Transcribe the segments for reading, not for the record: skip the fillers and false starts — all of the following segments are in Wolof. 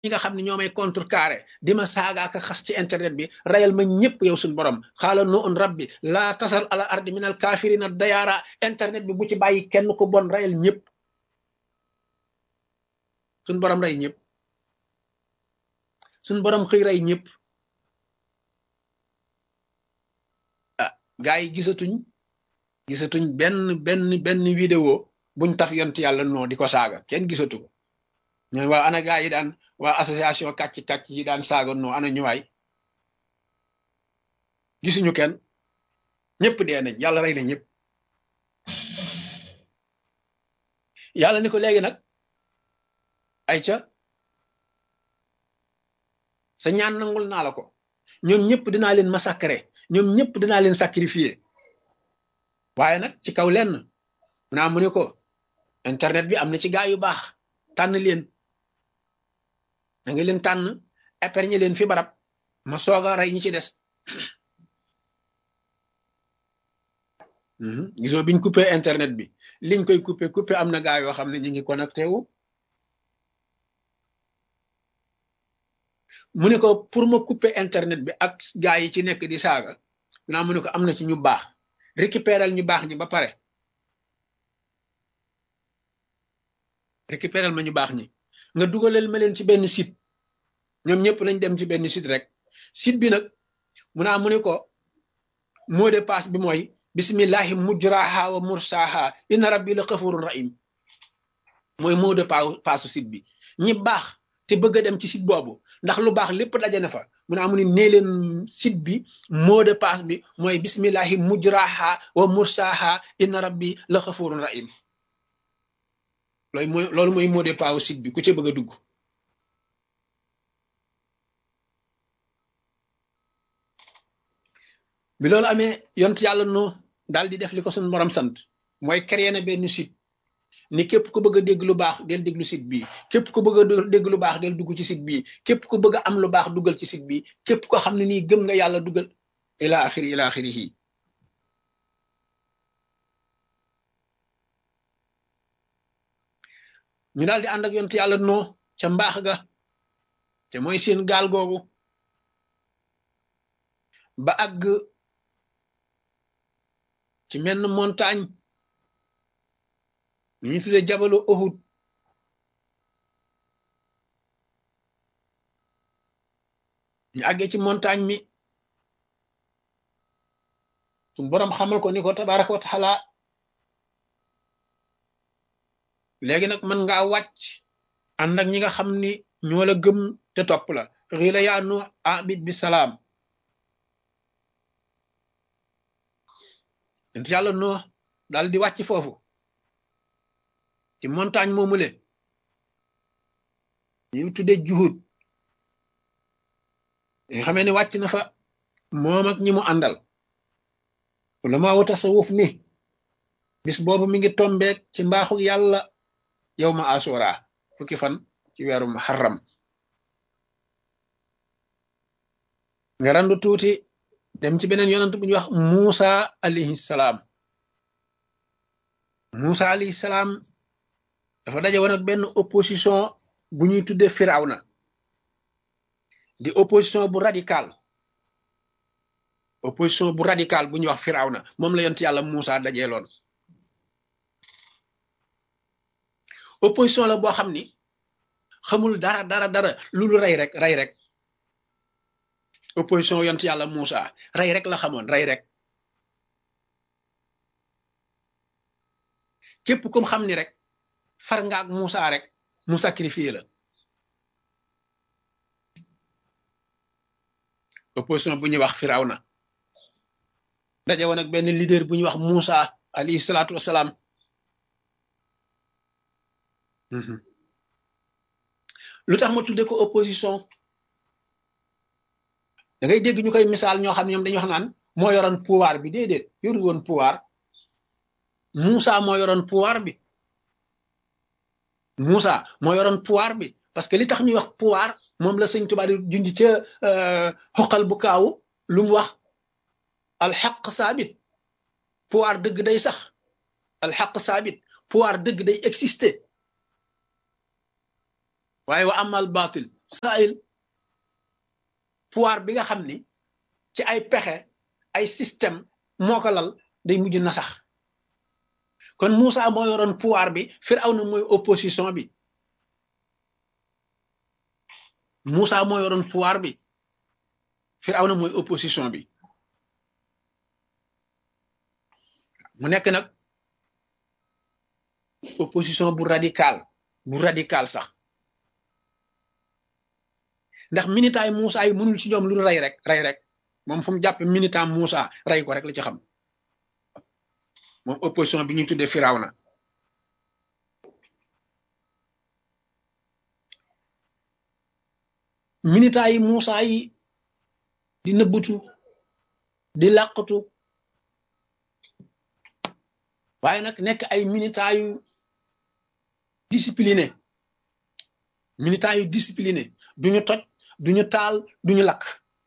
ñi nga xam ne ñoo may contrecarré di ma saaga ak xas ci internet bi rayal ma ñëpp yow suñu borom xaala no on rabbi laa tasal ala ardi minal kaafirina dayaara internet bi bu ci bàyyi kenn ko bon rayal ñëpp suñu borom ray ñëpp suñu borom xëy ray ñëpp ah gaa yi gisatuñ benn vidéo buñ taf yont yàlla noo di ko saaga kenn gisatu ko ñooy waa ana gaa yi daan waa association kàcc yi daan saaga noo ana ñu waay gisuñu kenn ñëpp dee nañ yàlla rey na ñëpp yàlla ni ko léegi nag ay ca sa ñaan nangul naa la ko ñoom ñëpp dinaa leen massacrer ñoom ñëpp dinaa leen sacrifier waaye nag ci kaw lenn mu ne ko internet bi am na ci gaa yu baax tànn leen da nga leen tànn épargner leen fi barab ma soog a rey ñi ci des gisoo biñ coupé internet bi liñ koy coupé am na gaa yoo xam ne ñu ngi connecté wu mu ne ko pour ma couper internet bi ak gaa yi ci nekk di saaga mu ne ko am na ci ñu baax récupéral ñu baax ñi ba pare récupéral ma ñu baax ñi nga dugalal ma leen ci benn site ñoom ñëpp nañ dem ci benn site rek site bi nag mu ne ko mot de passe bi mooy bismillahi mujraha wa mursaha inna rabbi la xafurun rahim mooy mot de passe site bi ñi baax te bëgg a dem ci site boobu ndax lu baax lépp daje na fa mu ne nee leen site bi mot de passe bi mooy bismillahi mujraha wa mursaha inna rabbi la xafurun rahim loolu mooy mot de passe site bi ku ci bëgg a dugg bi loolu amee yont yàlla no daal di def li ko suñu borom sant mooy créer na benn site ni képp ku bëgg a dégg lu baax del déglu site bii képp ku bëgg a dégg lu baax del dugg ci site bii képp ku bëgg a am lu baax duggal ci site bii képp ko xam ne nii gëm nga yàlla duggal ila axirihi ñu daal di ànd ak yont yàlla noo ca mbaax ga te mooy seen gaal googu ba àgg ci menn montagne ñu tuddee jabalu Uhud ñu àggee ci montagne mi suñ boroom xamal ko ni ko tabaraka wa taala léegi nag mën ngaa wàcc ànd ak ñi nga xam ni ñoo la gëm te topp la xiila yaa Nuux abid bi salaam ent yàlla Nuux daal di wàcc foofu ci montagne moomule ñu tuddee juhud nga xamee ne wàcc na fa moom ak ñi mu àndal wala maa wu tasawuf ni bis boobu mi ngi tombeek ci mbaaxu yàlla yow ma asura fukki fan ci weeru muharram nga randu tuuti dem ci beneen yonent bu ñuy wax Muusa alayhi salaam Muusa alayhi salaam dafa daje woon ak benn opposition bu ñuy tuddee Firawna di opposition bu radical bu ñuy wax Firawna moom la yonent yàlla Muusa dajeeloon opposition la boo xam ni xamul dara lu rey rek opposition yonent yàlla Muusa rey rek la xamoon rey rek képp kum xam ni rek far nga ak Muusa rek mu sacrifié la opposition bu ñuy wax Firawna daje woon ak benn leader bu ñuy wax Muusa alayhi salaatu wasalaam lu tax ma tudde ko opposition da ngay dégg ñu koy misaal ñoo xam ne ñoom dañuy wax naan moo yoroon pouvoir bi déedéet yorul woon pouvoir Muusa moo yoroon pouvoir bi Muusa moo yoroon pouvoir bi parce que li tax ñuy wax pouvoir moom la sëñ Tuubaa di junj ca xoqal bu kaawu lu mu wax alxaq saabit pouvoir dëgg day sax alxaq saabit pouvoir dëgg day exister waaye wa amal baatil Israël pouvoir bi nga xam ni ci ay pexe ay système moo ko lal day mujj na sax kon Moussa moo yoroon pouvoir bi Firawna mooy opposition bi Moussa moo yoroon pouvoir bi Firawna mooy opposition bi mu nekk nag opposition bu radical sax ndax militaay Moussa yi mënul ci ñoom lu rey rek moom fu mu jàpp militant Moussa rey ko rek la ci xam moom opposition bi ñuy tuddee Firawna militant yi Moussa yi di nëbbatu di làqatu waaye nag nekk ay militant yu discipliné duñu toj duñu taal duñu lakk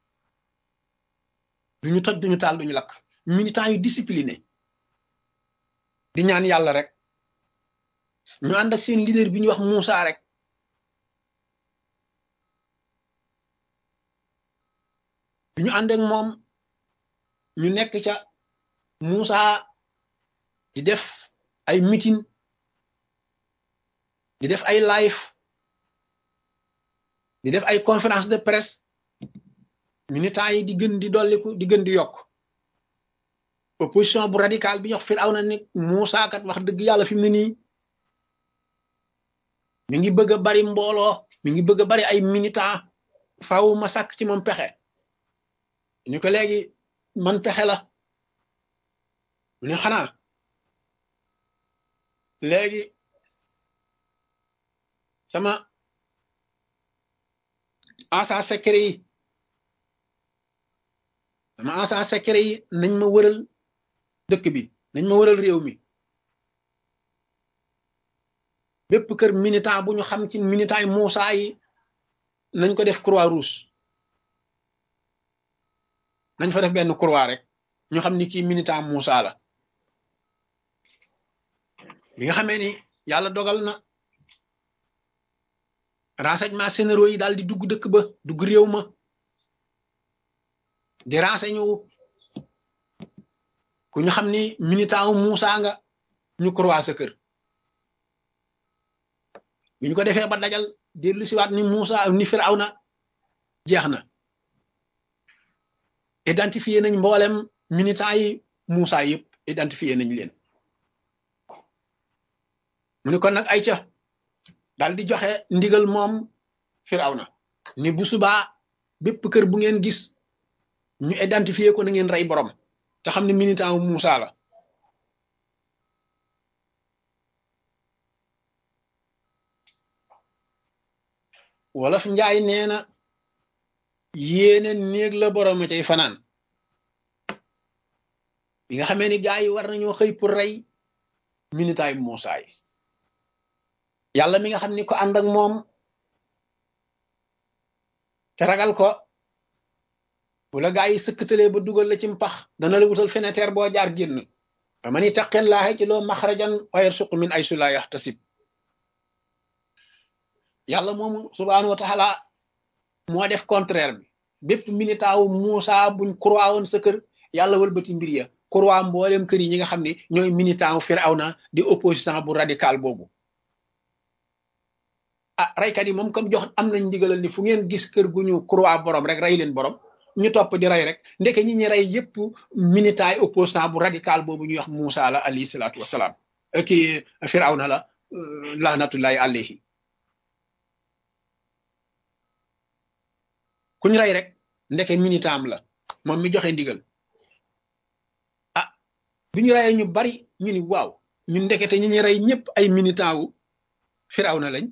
duñu toj duñu taal duñu lakk militant yu discipliné di ñaan yàlla rek ñu ànd ak seen leader bi ñuy wax Moussa rek bi ñu ànd ak moom ñu nekk ca Moussa di def ay meeting di def ay live di def ay conférence de presse militants yi di gën di dolliku di gën di yokk opposition bu radical bi ñox Firawna ni Moussa kat wax dëgg yàlla fi mu ne nii mi ngi bëgg a bari mbooloo mi ngi bëgg a bari ay militants faaw ma sàkk ci moom pexe ñu ko léegi man pexe la mu ne xanaa léegi sama agent secret yi nañ ma wëral dëkk bi nañ ma wëral réew mi bépp kër militant bu ñu xam ci militant yi Moussa yi nañ ko def croix rouge nañ fa def benn croix rek ñu xam ni kii militant Moussa la bi nga xamee ni yàlla dogal na renseignement généraux yi daal di dugg dëkk ba dugg réew ma di renseigné wu ku ñu xam ni militant wu Moussa nga ñu croix sa kër bi ñu ko defee ba dajal dellu siwaat ni Moussa ni Firawna jeex na identifié nañ mboolem militant yi Moussa yëpp identifié nañ leen mu ne kon nag ay ca daal di joxe ndigal moom Firawna ni bu subaa bépp kër bu ngeen gis ñu identifié ko na ngeen rey borom te xam ne militant wu Moussa la wolof njaay nee na yéene néeg la borom a cay fanaan bi nga xamee ni gaa yi war nañoo xëy pour rey militant yu Moussa yi yàlla mi nga xam ni ko ànd ak moom te ragal ko bu la gaa yi sëkkatalee ba dugal la ci mpax dana la wutal fenêtre boo jaar génn fa man ittaqillaaha ci loo maxrajan wa yarsuqu min aysu laa yaxtasib yàlla moomu subhaanahu wa taala moo def contraire bi bépp militant wu Moussa buñ croix woon sa kër yàlla wëlbati mbir ya croix mboolem kër yi ñi nga xam ne ñooy militant wu Firawna di opposition bu radical boobu ah raykat yi moom comme jox am nañ ndigalal ni fu ngeen gis kër gu ñu croix borom rek rey leen borom ñu topp di rey rek ndeke ñi ñi rey yépp militant yi opposant bu radical boobu ñuy wax Moussa la alayhi salaatu wasalaam kii Firawna la lahnatullahi alayhi kuñ rey rek ndeke militant am la moom mi joxe ndigal ah bi ñu reyee ñu bari ñu ni waaw ñu ndekete ñi ñi rey ñëpp ay militant wu Firawna lañ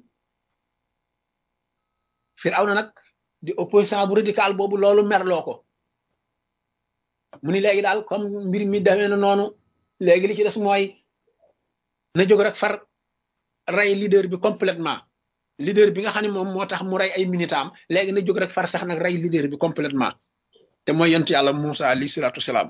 Firawna nag di opposant bu radical boobu loolu merloo ko mu ni léegi daal comme mbir mi demee na noonu léegi li ci des mooy na jóg rek far rey leader bi complètement leader bi nga xam ne moom moo tax mu rey ay militant am léegi na jóg rek far sax nag rey leader bi complètement te mooy yonent yàlla Moussa alayhi salaatu wasalaam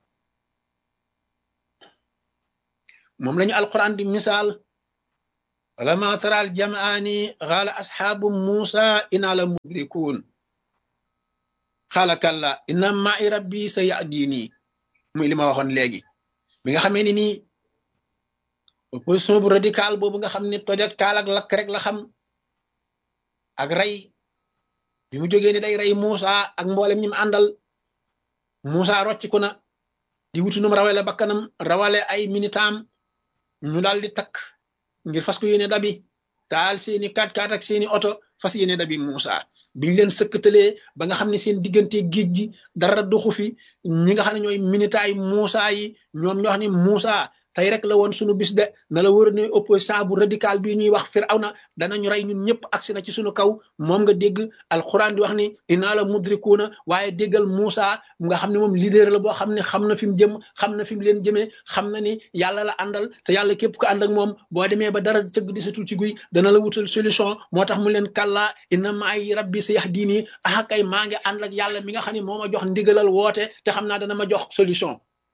moom lañu alquran di misaal ولما ترى الجمعان قال أصحاب موسى إنا لمدركون قال كلا إن معي ربي سيهديني muy li ma waxoon léegi bi nga xamee ni nii opposition bu radical boobu nga xam ne toj ak taal ak lakk rek la xam ak rey bi mu jógee ni day rey Moussa ak mboolem ñi mu àndal Moussa rocciku na di wutu num rawale bakkanam rawale ay minitam ñu daal di takk ngir fas ko yéene dabi taal seeni 4x4 ak seeni oto fas yéene dabi Moussa biñ leen sëkkatalee ba nga xam ne seen diggante géej gi dara doxu fi ñi nga xam ne ñooy minitaay Moussa yi ñoom ñoo xam ne Moussa tey rek la woon sunu bis de na la wër ne opposant bu radical bii ñuy wax Firawna danañu rey ñun ñëpp agsi na ci sunu kaw moom nga dégg alquran di wax ni inna la mudrikuuna waaye déggal Moussa nga xam ne moom leader la boo xam ne xam na fi mu jëm xam na fi mu leen jëmee xam na ni yàlla la àndal te yàlla képp ko ànd ak moom boo demee ba dara cëgg di satul ci guy dana la wutal solution moo tax mu leen kàllaa inna maay rabbi sayahdini ah kay maa ngi ànd ak yàlla mi nga xam ne moo ma jox ndigalal woote te xam naa dana ma jox solution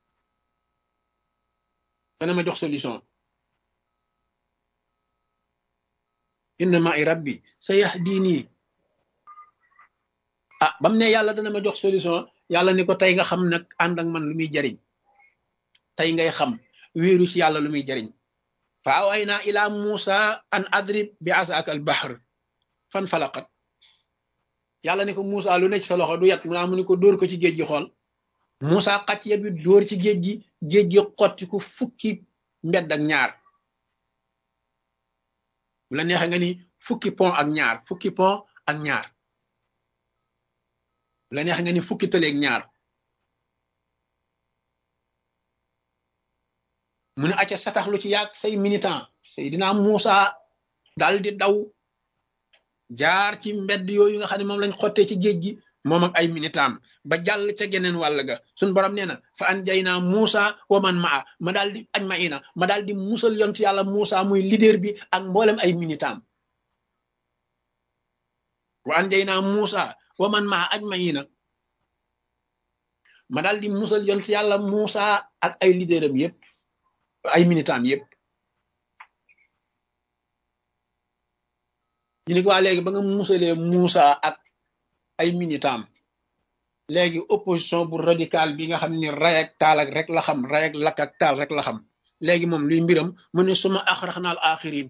dana ma jox solution inna ma'i rabbi sayahdini ah bam ne yàlla dana ma jox solution yàlla ni ko tey nga xam nag ànd ak man lu muy jariñ tey ngay xam wéeru ci yàlla lu muy jariñ fa awayna ila Musa an adrib bi asaka al bahr fan falaqat yàlla ni ko Musa lu nekk sa loxo du yat mu ni ko dóor ko ci géej gi xool Musa xacc yet bi dóor ci géej gi xotti ko fukki mbedd ak ñaar bu la neexee nga ni fukki pont ak ñaar bu la neexee nga ni fukki tëleeg ñaar mu ne acca satax lu ci yàgg say militant Seydina Musa dal di daw jaar ci mbedd yooyu nga xam ne moom lañ xottee ci géej gi moom ak ay militant ba jàll ca geneen wàll ga suñ borom nee na fa an jay naa Moussa wa man maa ma daal di aj ma ina ma daal di musal yontu yàlla Moussa muy leader bi ak mboolem ay militant wa an jay naa Moussa wa man maa aj ma ina ma daal di musal yontu yàlla Moussa ak ay leaderam yëpp ay militant yëpp ñu ne ko waa léegi ba nga musalee Moussa ak ay militant léegi opposition bu radical bi nga xam ni ray ak taal ak rek la xam ray ak lakk ak taal rek la xam léegi moom luy mbiram mu ne suma axraxna al axirin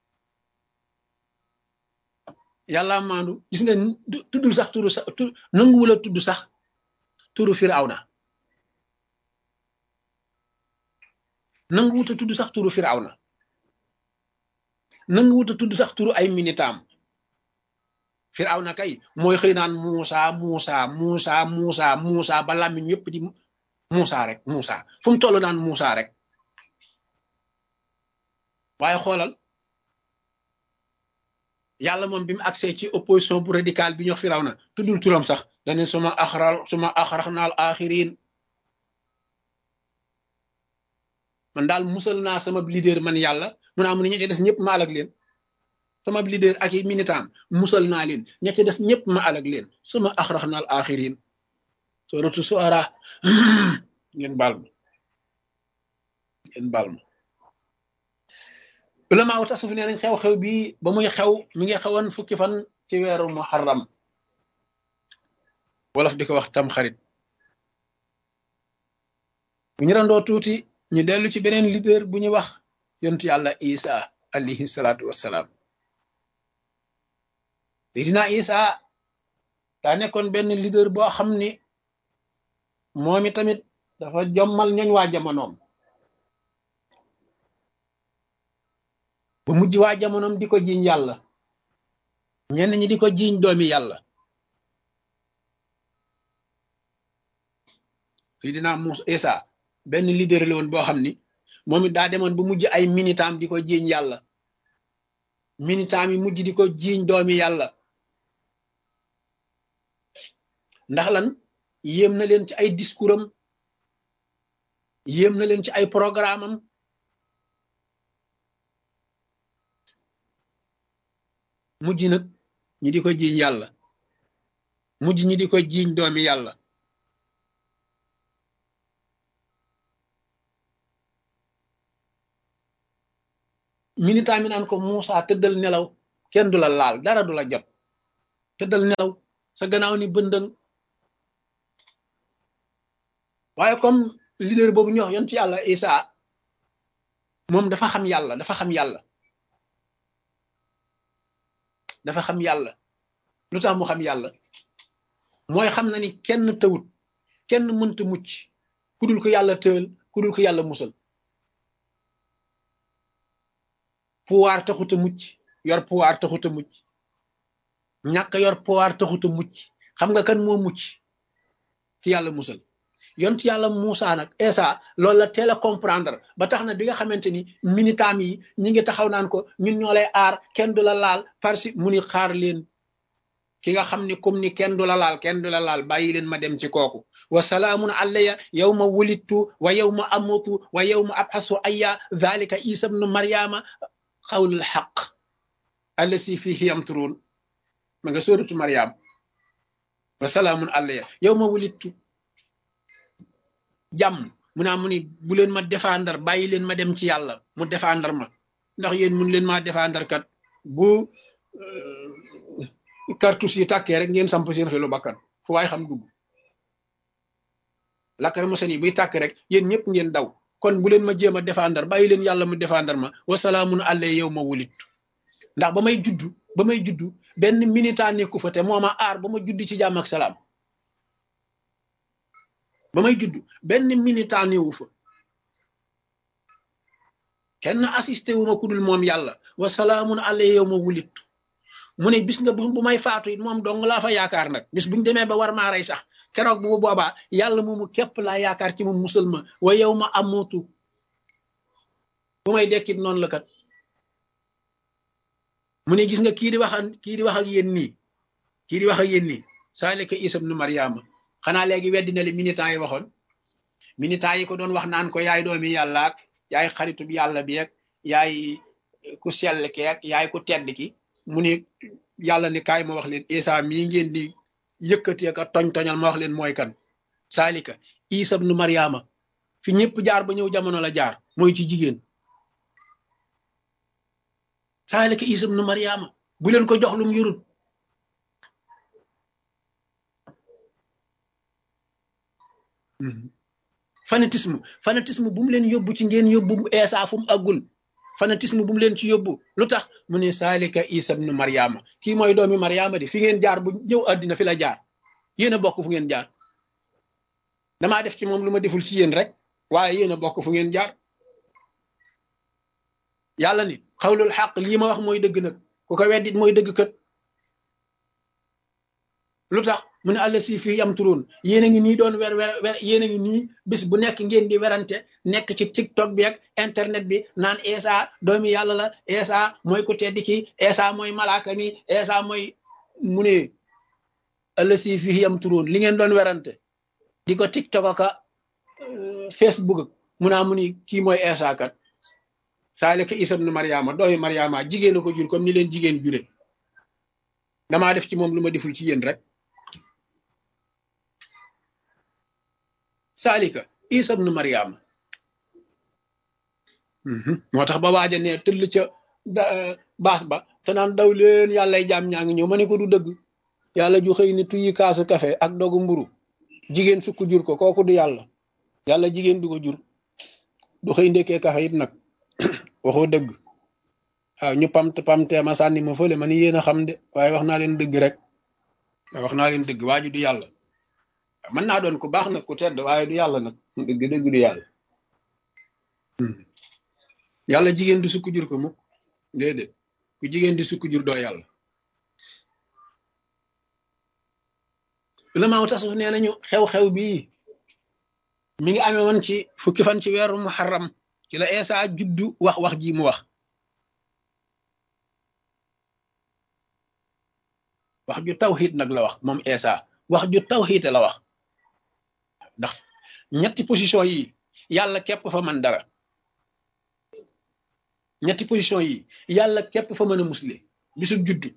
yàlla maandu gis nga tuddul sax turu sax nanguwula tudd sax turu Firawna nanguwuta tudd sax turu Firawna nanguwuta tudd sax turu ay militant Firawna kay mooy xëy naan Moussa ba làmmiñ yëpp di Moussa rek Moussa fu mu toll naan Moussa rek waaye xoolal yàlla moom bi mu accès ci opposition bu radical bi ñox Firawna tuddul turam sax dane suma axraxna al axirin man daal musal naa sama leader man yàlla mu naa mu ne ñi ci des ñëpp ma alag leen sama leader ak i militant musal naa leen ña ca des ñëpp ma alag leen suma axraxna al axirin suratu suara ngeen baal ma ulama wu tasawuf nee nañ xew-xew bi ba muy xew mi ngi xewoon fukki fan ci weeru muharram wolof di ko wax tam xarit bu ñu randoo tuuti ñu dellu ci beneen leader bu ñuy wax yontu yàlla Isa alayhi salaatu wassalaam Seydina Isa daa nekkoon benn leader boo xam ni moom i tamit dafa jommal ñooñ waa jamonoom ba mujj waa jamonoom di ko jiiñ yàlla ñenn ñi di ko jiiñ doomi yàlla Seydina Isa benn leader la woon boo xam ni moom it daa demoon ba mujj ay militant di ko jiiñ yàlla militant mi mujj di ko jiiñ doomi yàlla ndax lan yéem na leen ci ay discours am yéem na leen ci ay programme am mujj nag ñi di ko jiiñ yàlla mujj ñi di ko jiiñ doomi yàlla militant mi naan ko Moussa tëddal nelaw kenn du la laal dara du la jot tëddal nelaw sa gannaaw ni bëndëng waaye comme leader boobu ñu wax yoon ci yàlla Isa moom dafa xam yàlla dafa xam yàlla dafa xam yàlla lu tax mu xam yàlla mooy xam na ni kenn tëwut kenn mënta mucc ku dul ko yàlla tëël ku dul ko yàlla musal pouvoir taxut a mucc yor pouvoir taxut a mucc ñàkk yor pouvoir taxut a mucc xam nga kan moo mucc ki yàlla musal yont yàlla Moussa nag Isa loolu la teel a comprendre ba tax na bi nga xamante ni militant yi ñi ngi taxaw naan ko ñun ñoo lay aar kenn du la laal parce que mu ni xaar leen ki nga xam ni comme ni kenn du la laal kenn du la laal bàyyi leen ma dem ci kooku wa salaamun alayya yawma wulidtu wa yawma amutu wa yawma abxasu ayya dhalika isa bnu maryama xawlul xaq allasi fihi yamturun ma nga sóoratu maryam wa salaamun alayya yawma wulidtu jàmm mu naa mu ni bu leen ma défendre bàyyi leen ma dem ci yàlla mu défendre ma ndax yéen mun leen maa défendre kat bu cartouche yi tàkkee rek ngeen samp seen xelu bakkan fu waay xam dugg lakkar ma seni buy tàkk rek yéen ñëpp ngeen daw kon bu leen ma jéem a défendre bàyyi leen yàlla mu défendre ma wasalaamun alayya yow ma wulittu ndax ba may juddu benn militant nekku fa te moo ma aar ba ma judd ci jàmm ak salaam ba may judd benn militant newu fa kenn assisté wu ma ku dul moom yàlla wasalaamun alayya yow ma wulittu mu ne bis nga bu may faatu it moom dong laa fa yaakaar nag bis buñu demee ba war maa rey sax keroog bu boobaa yàlla moomu képp laa yaakaar ci moom musal ma wa yow ma amutu bu may dekkit noonu la kat mu ne gis nga kii di wax ak yéen nii saalika Isa ibnu Maryama xanaa léegi weddi na li militant yi waxoon militant yi ko doon wax naan ko yaay doomi yàlla ak yaay xaritub yàlla bi ak yaay ku sell ki ak yaay ku tedd ki mu ne yàlla ni kaay ma wax leen Isa mii ngeen di yëkkati ak toñ-toñal ma wax leen mooy kan saalika Isa ibnu Maryama fi ñëpp jaar ba ñëw jamono la jaar mooy ci jigéen saalika Isa ibnu Maryama bu leen ko jox lum yurut fanatisme bu mu leen yóbbu ci ngeen yóbbu Isa fu mu àggul fanatisme bu mu leen ci yóbbu lu tax mu ne saalika Isa ibnu Maryama kii mooy doomi Maryama di fi ngeen jaar bu ñëw àddina fi la jaar yéen a bokk fu ngeen jaar damaa def ci moom lu ma deful ci yéen rek waaye yéen a bokk fu ngeen jaar yàlla ni xawlul xaq lii ma wax mooy dëgg nag ku ko weddit mooy dëgg kat lu tax mu ne àlla si fii yamturoon yéen a ngi nii doon wer yéen a ngi nii bis bu nekk ngeen di werante nekk ci TikTok bi ak internet bi naan Isa doomi yàlla la Isa mooy ku tedd ki Isa mooy malaaka mi Isa mooy mu ne àlla si fii yamturoon li ngeen doon werante di ko TikTok aka Facebook mu naa mu ni kii mooy Isa kat saalika Isa ibnu Maryama doomi Maryama jigéen a ko jur comme ni leen jigéen jure damaa def ci moom lu ma deful ci yéen rek saalika Isa ibnu Maryama moo tax ba waaja ne tëll ca baas ba te naan daw leen yàllay jaam ñaa ngi ñëw ma ne ko du dëgg yàlla ju xëy ni tuyi kaasu kafe ak dogu mburu jigéen sukk jur ko kooku du yàlla jigéen du ko jur du xëy ndekkee kafe it nag waxoo dëgg waaw ñu pamtee ma sànni ma fële ma ni yéen a xam de waaye wax naa leen dëgg rek wax naa leen dëgg waaju du yàlla mën naa doon ku baax nag ku tedd waaye du yàlla nag dëgg du yàlla yàlla jigéen du sukk jur ko mukk déedéet ku jigéen di sukk jur doo yàlla ulamaaw tasawuf nee nañu xew-xew bii mi ngi amee woon ci fukki fan ci weeru muharram ci la Isa juddu wax ji mu wax ju tawxiid nag la wax moom Isa wax ju tawxiid la wax ndax ñetti position yi yàlla képp fa mën dara ñetti position yi yàlla képp fa mën a musle bisub juddu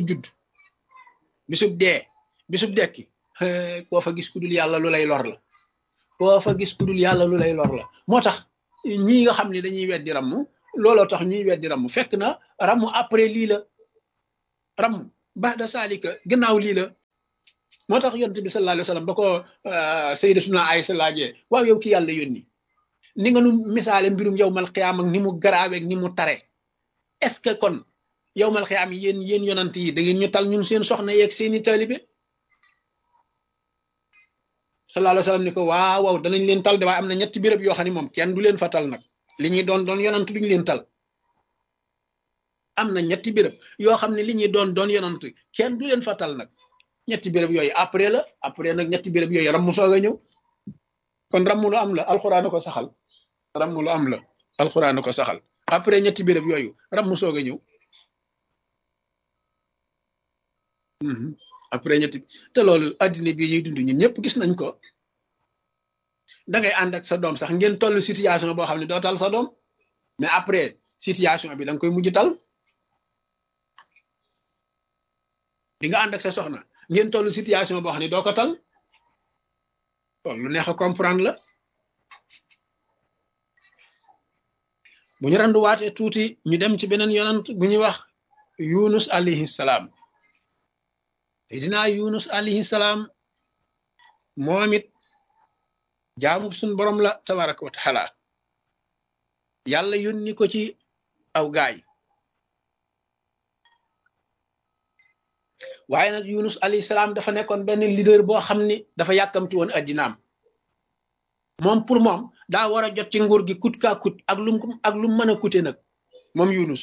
bisub dee bisub dekki koo fa gis ku dul yàlla lu lay lor la koo fa gis ku dul yàlla lu lay lor la moo tax ñii nga xam ne dañuy weddi ramm looloo tax ñuy weddi ramm fekk na ramm après lii la ramm ba'da saalika gannaaw lii la moo tax yonent bi sallallahu alayhi wa sallam ba ko sayyidatuna Aysa laajee waaw yow ki yàlla yónni ni nga nu misaale mbirum yawmal qiyaam ak ni mu garaaweeg ni mu tare est-ce que kon yawmal qiyaam yéen yonant yi da ngeen ñu tal ñun seen soxna yeeg seeni taalibe sallallahu alayhi wa sallam ni ko waaw waaw danañ leen tal de waaye am na ñetti béréb yoo xam ne moom kenn du leen fa tal nag li ñuy doon yonant duñ leen tal am na ñetti béréb yoo xam ne li ñuy doon yonant kenn du leen fa tal nag ñetti béréb yooyu après la après nag ñetti béréb yooyu rammu soog a ñëw kon rammu lu am la alxuraan ko saxal rammu lu am la alxuraan ko saxal après ñetti béréb yooyu rammu soog a ñëw après ñetti te loolu addina bii ñuy dund ñun ñëpp gis nañ ko da ngay ànd ak sa doom sax ngeen toll situation boo xam ne doo tal sa doom mais après situation bi da nga koy mujj tal di nga ànd ak sa soxna ngeen toll situation boo xam ne doo ko tal loolu lu neex a comprendre la bu ñu randuwaatee tuuti ñu dem ci beneen yonant bu ñuy wax Yunus alayhi salaam Seydina Yunus alayhi salaam moom it jaamu suñ borom la tabaraka wa taala yàlla yónni ko ci aw gaay waaye nag Yunus alayhi salaam dafa nekkoon benn leader boo xam ni dafa yàkkamti woon addinaam moom pour moom daa war a jot ci nguur gi kut kaa kut ak lum mën a kute nag moom Yunus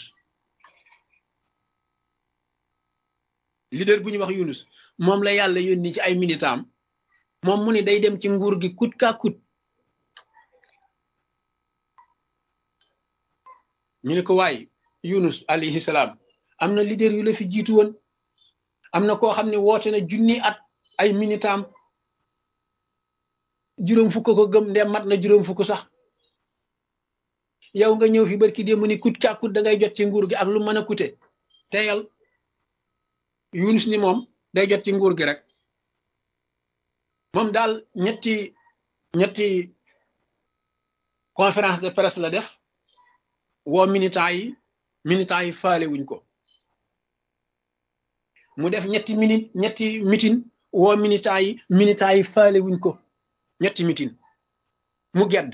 leader bu ñuy wax Yunus moom la yàlla yónni ci ay militam moom mu ni day dem ci nguur gi kut kaa kut ñu ne ko waay Yunus alayhi salaam am na leader yu la fi jiitu woon am na koo xam ne woote na junni at ay militam juróom fukk ko gëm ndem mat na juróom fukk sax yow nga ñëw fi barki démb ni kut kaa kut da ngay jot ci nguur gi ak lu mën a kute teyal Yunus ni moom day jot ci nguur gi rek moom daal ñetti conférence de presse la def woo militants yi faale wuñ ko mu def ñetti meeting woo militants yi faale wuñ ko ñetti meeting mu gedd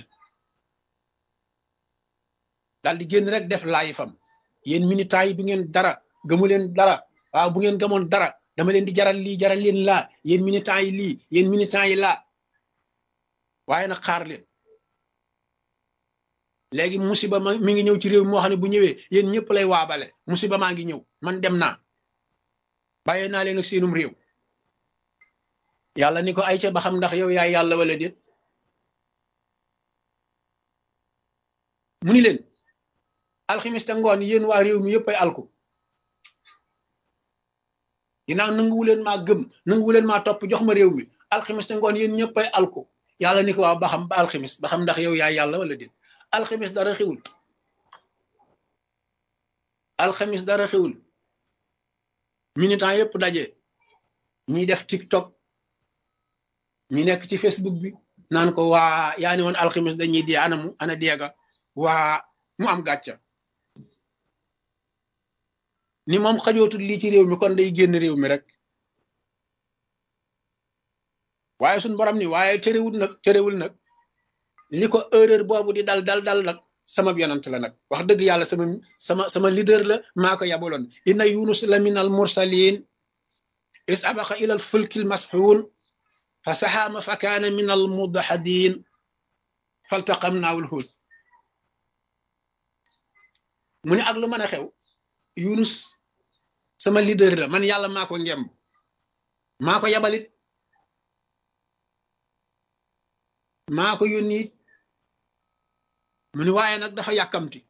daal di génn rek def laay fam yéen militants yi du ngeen dara gëmu leen dara waaw bu ngeen gëmoon dara dama leen di jaral lii jaral leen laa yéen militants yi lii yéen militants yi laa waaye nag xaar leen léegi musiba mi ngi ñëw ci réew moo xam ne bu ñëwee yéen ñëpp lay waabale musiba maa ngi ñëw man dem naa bàyyee naa leen ak seenum réew yàlla ni ko ay ca ba xam ndax yow yaay yàlla wala déet mu ni leen alximis te ngoon yéen waa réew mi yëpp ay alku ginnaaw nanguwuleen maa gëm nanguwuleen maa topp jox ma réew mi alximis te ngoon yéen ñëpp ay alku yàlla ni ko waaw ba xam ba alximis ba xam ndax yow yaay yàlla wala déet alximis dara xewul alximis dara xewul militant yëpp daje ñi def TikTok ñi nekk ci Facebook bi naan ko waa yaa ni woon alximis dañuy dee ana deega waa mu am gàcca ni moom xajootul lii ci réew mi kon day génn réew mi rek waaye suñ borom ni waaye terewul nag li ko erreur boobu di dal nag sama yonant la nag wax dëgg yàlla sama leader la maa ko yabaloon inna yunus la min al mursalin is abaqa ila al fulkil masxuun fa saxaama fa kaana min al mudahadin faltaqamnaahu al huut mu ne ak lu mën a xew Yunus sama leader la man yàlla maa ko ngemb maa ko yabalit maa ko yónni mu ne waaye nag dafa yàkkamti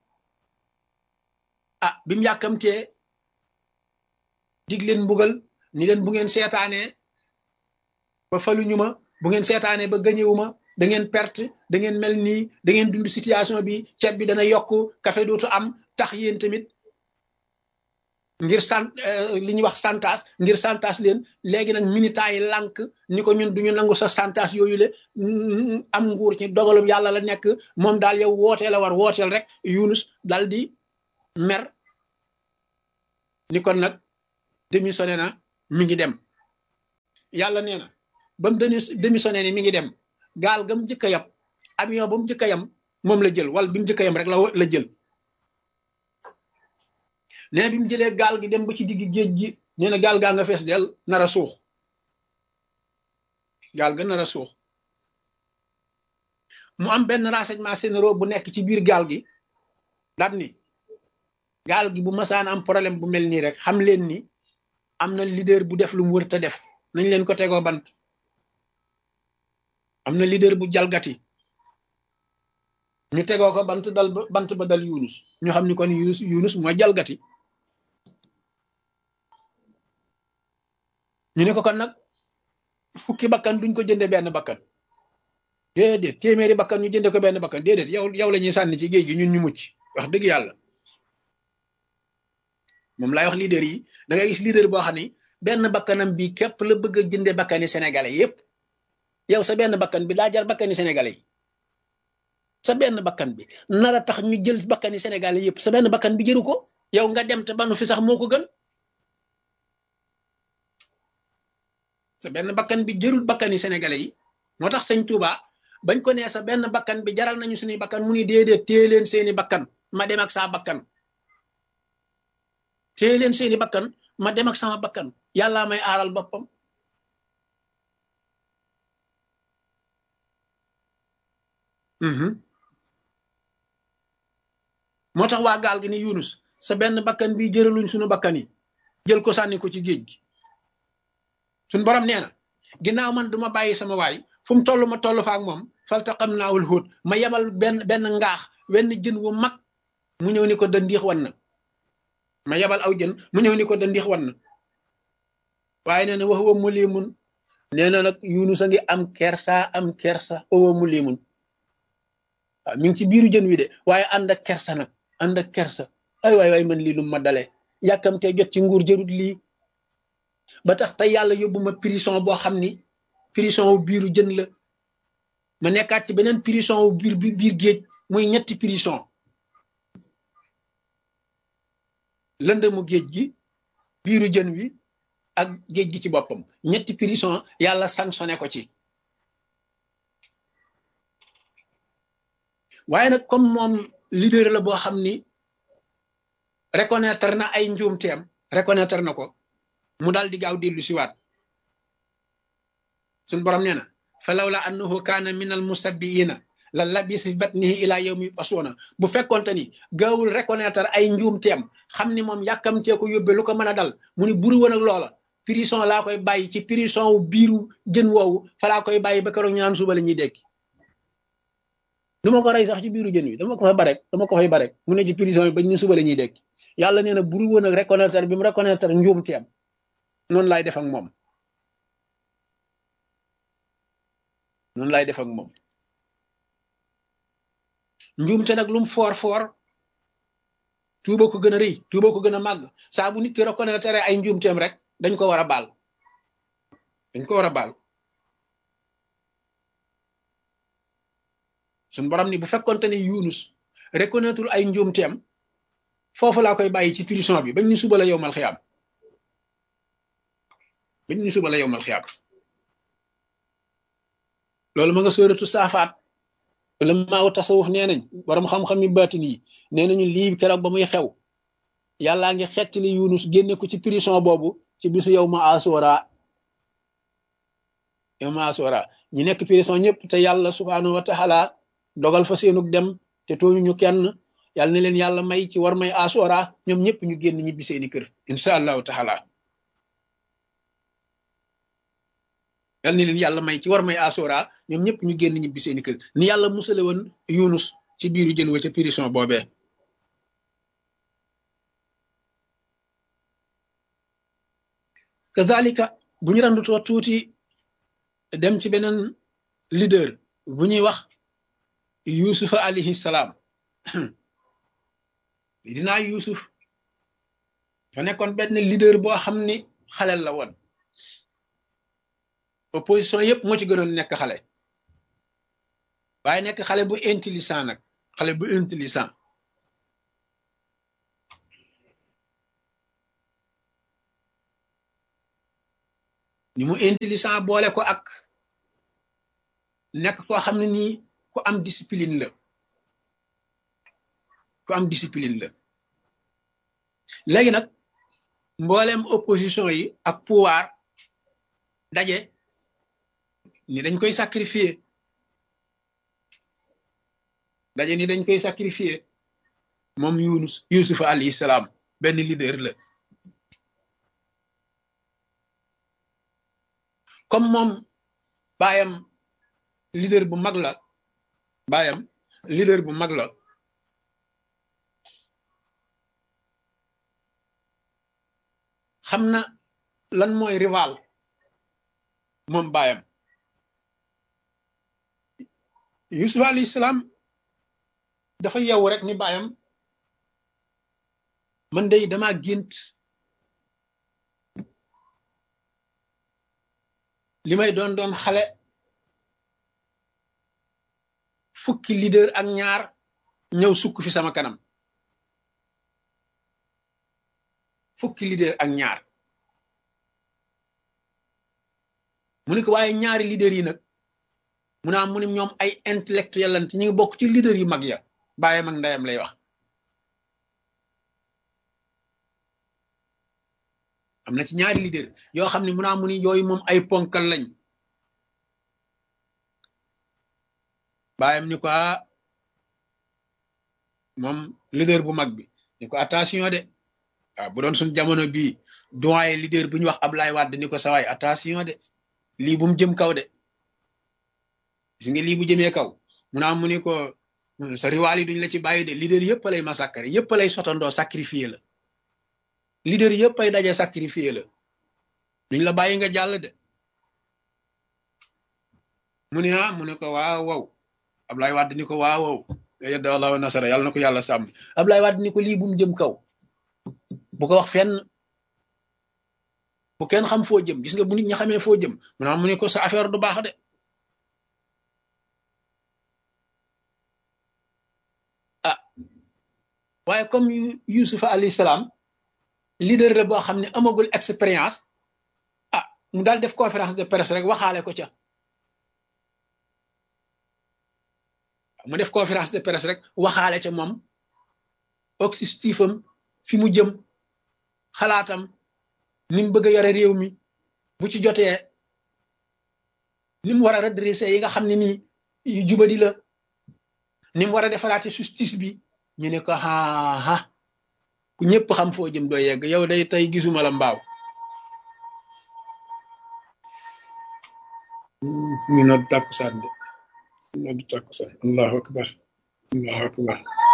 bi mu yàkkamtee dig leen mbugal ni leen bu ngeen seetaanee ba faluñu ma bu ngeen seetaanee ba gañewuma da ngeen perte da ngeen mel nii da ngeen dund situation bi ceeb bi dana yokk café dootu am tax yéen tamit ngir li ñuy wax santas ngir santas leen léegi nag militants yi lànk ni ko ñun duñu nangu sa santas yooyu le am nguur ci dogalub yàlla la nekk moom daal yow wootee la war wooteel rek Yunus dal di mer ni kon nag démissionné na mi ngi dem yàlla nee na ba mu démissionné ni mi ngi dem gaal ga mu njëkk a yab avion ba mu njëkk a yam moom la jël wala bi mu njëkk a yam rek la jël nee na bi mu jëlee gaal gi dem ba ci digg géej gi nee na gaal gaa nga fees del nar a suux gaal ga nar a suux mu am benn renseignement généraux bu nekk ci biir gaal gi daal ni gaal gi bu masaan am problème bu mel nii rek xam leen ni am na leader bu def lu mu wër te def nañ leen ko tegoo bant am na leader bu jalgati ñu tegoo ko bant ba dal Yunus ñu xam ni kon Yunus mooy jalgati ñu ne ko kon nag fukki bakkan duñ ko jënde benn bakkan déedéet téeméeri bakkan ñu jënde ko benn bakkan déedéet yow la ñuy sànni ci géej gi ñun ñu mucc wax dëgg yàlla moom laay wax leader yi da ngay gis leader boo xam ni benn bakkanam bi képp la bëgg a jënde bakkani sénégalais yépp yow sa benn bakkan bi daa jar bakkani sénégalais yi sa benn bakkan bi nar a tax ñu jël bakkani sénégalais yépp sa benn bakkan bi jëru ko yow nga dem te banu fi sax moo ko gën sa benn bakkan bi jërul bakkani sénégalais yi moo tax sëñ Touba bañ ko nee sa benn bakkan bi jaral nañu suñuy bakkan mu ni déedéet téye leen seeni bakkan ma dem ak saa bakkan téye leen seeni bakkan ma dem ak sama bakkan yàllaa may aaral boppam moo tax waa gaal gi ni Yunus sa benn bakkan bi jëraluñ suñu bakkan yi jël ko sànni ko ci géej gi suñ borom nee na ginnaaw man duma bàyyi sama waay fu mu toll ma toll fa ak moom faltaqam naawul xóot ma yebal benn ngaax wenn jën wu mag mu ñëw ni ko dandiix wan na ma yebal aw jën mu ñëw ni ko dandiix wan na waaye nee na wax wa mu liimun nee na nag Yunus a ngi am kersa wa mu liimun waaw mi ngi ci biiru jën wi de waaye ànd ak kersa nag ànd ak kersa ay waay man lii lu ma dalee yàkkamtee jot ci nguur jërut lii ba tax tey yàlla yóbbu ma prison boo xam ni prison wu biiru jën la ma nekkaat ci beneen prison wu biir géej muy ñetti prison lëndëmu géej gi biiru jën wi ak géej gi ci boppam ñetti prison yàlla sanctionné ko ci waaye nag comme moom leader la boo xam ni reconnaître na ay njuumteem reconnaître na ko mu daal di gaaw dellu siwaat suñ borom nee na fa lawla annahu kaana min al musabbiina la labisa fi batnihi ila yawmi yub'asuuna bu fekkonte ni gaawul reconnaître ay njuumteem xam ni moom yàkkamtee ko yóbbe lu ko mën a dal mu ni buri woon ak loola prison laa koy bàyyi ci prison wu biiru jën woowu fa laa koy bàyyi ba keroog ñu naan suba la ñuy dekki du ma ko rey sax ci biiru jën wi dama ko fay barek mu ne ci prison yi ba ñu suba la ñuy dekki yàlla nee na buri woon ak reconnaître bi mu reconnaître njuumteem noonu laay def ak moom njuumte nag lum foor tuuba ko gën a rëy tuuba ko gën a màgg saa bu nit ki reconnaître ay njuumteem rek dañ ko war a baal suñ borom ni bu fekkonte ni Yunus reconnaître ay njuumteem foofu laa koy bàyyi ci prison bi bañ ñu suba la yowmal xiyaam loolu ma nga sóoratu saafaat la maaw tasawuf nee nañ borom xam-xam yi baatin yi nee nañu lii keroog ba muy xew yàllaa ngi xettali Yunus génne ko ci prison boobu ci bisu yow ma asura ñi nekk prison ñëpp te yàlla subhaanahu wa taala dogal fa seenug dem te tooñu ñu kenn yàlla ne leen yàlla may ci war may asura ñoom ñëpp ñu génn ñibbi seeni kër insha allahu taala yàlla ne leen yàlla may ci war may asura ñoom ñëpp ñu génn ñibbi seeni kër ni yàlla musale woon Yunus ci biiru jën wa ca prison boobee kazalika bu ñu randutoo tuuti dem ci beneen leader bu ñuy wax Yusufa alayhi salaam dinaa Yusuf fa nekkoon benn leader boo xam ni xalel la woon opposition yëpp moo ci gënoon nekk xale waaye nekk xale bu intelligent nag xale bu intelligent ni mu intelligent boole ko ak nekk koo xam ne nii ku am discipline la ku am discipline la léegi nag mbooleem opposition yi ak pouvoir daje ni dañ koy sacrifier daje ni dañ koy sacrifier moom Yuusuf alayhi salaam benn leader la comme moom baayam leader bu mag la baayam leader bu mag la xam na lan mooy rival moom baayam Yuusuf alayhi salaam dafa yeewu rek ni baayam man day dama gént li may doon xale fukki leader ak ñaar ñëw sukk fi sama kanam fukki leader ak ñaar mu ne ko waaye ñaari leader yi nag mu ne ñoom ay intellectuel lan te ñu ngi bokk ci leader yu mag ya baayam ak ndeyam lay wax am na ci ñaari leader yoo xam ne mu ni yooyu moom ay ponkal lañ baayam ni ko moom leader bu mag bi ni ko attention de waaw bu doon suñ jamono bii doyen leader bu ñu wax Ablaye Wade ni ko sawaay attention de lii bu mu jëm kaw de gis nga lii bu jëmee kaw mu ni ko sa riwaal yi duñ la ci bàyyi de leader yëpp lay massacre yëpp lay sotandoo sacrifier la leader yëpp ay daje sacrifier la duñ la bàyyi nga jàll de mu ne ko waaw wow Ablaye Wade ni ko waaw wow yadda Allahu nasara yàlla na ko yàlla sàmm Ablaye Wade ni ko lii bu mu jëm kaw bu ko wax fenn bu kenn xam foo jëm gis nga bu nit ñi xamee foo jëm mu ne ko sa affaire du baax de waaye comme Yuusuf alayhi salaam leader la boo xam ne amagul expérience mu daal def conférence de presse rek waxaale ko ca mu def conférence de presse rek waxaale ca moom objectifam fi mu jëm xalaatam ni mu bëgg a yore réew mi bu ci jotee ni mu war a redresser yi nga xam ne nii yu jubadi la ni mu war a defaraate justice bi ñu ne ko ku ñëpp xam foo jëm doo yegg yow day tey gisuma la mbaaw ñu nodd tàkkusaan de nodd tàkkusaan allahu akbar allahu akbar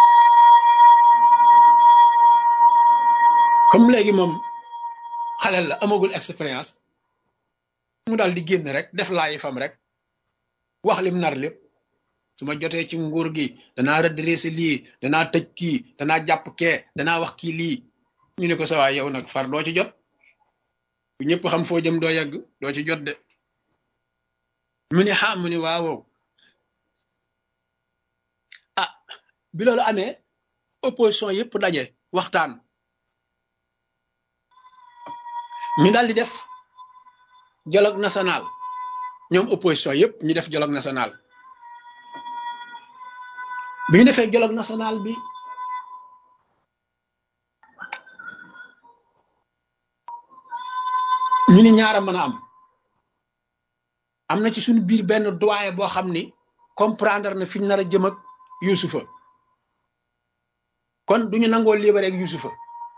comme léegi moom xalel la amagul expérience mu daal di génn rek def laayi fam rek wax lim nar lépp su ma jotee ci nguur gi danaa redresser lii danaa tëj kii danaa jàpp kee danaa wax kii lii ñu ne ko sa waay yow nag far doo ci jot bu ñëpp xam foo jëm doo yegg doo ci jot de mu ne mu ne waaw bi loolu amee opposition yëpp daje waxtaan ñu daal di def dialogue national ñoom opposition yëpp ñu def dialogue national bi ñu defee dialogue national bi ñu ni ñaara mën a am na ci suñu biir benn doyen boo xam ni comprendre na fi ñu nar a jëm ak Yuusufa kon duñu nangoo libéré ak Yuusufa